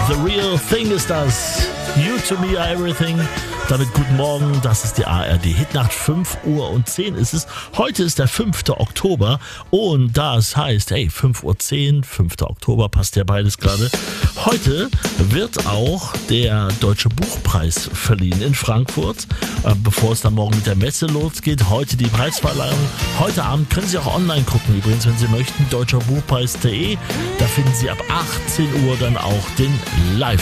The Real Thing ist das. You to me are everything. Damit guten Morgen, das ist die ARD Hitnacht, 5:10 ist es. Heute ist der 5. Oktober und das heißt, 5:10 Uhr, 5. Oktober, passt ja beides gerade. Heute wird auch der Deutsche Buchpreis verliehen in Frankfurt. Bevor es dann morgen mit der Messe losgeht, heute die Preisverleihung. Heute Abend können Sie auch online gucken, übrigens, wenn Sie möchten, deutscherbuchpreis.de. Da finden Sie ab 18 Uhr dann auch den Live